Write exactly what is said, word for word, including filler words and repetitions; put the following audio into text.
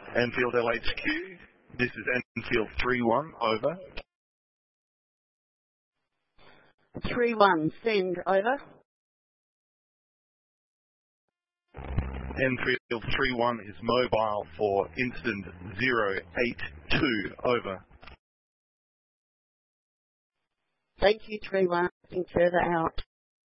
Enfield L H Q, this is Enfield three one, over. three one, send, over. Enfield three one is mobile for incident zero eight two, over. Thank you, three one, further out.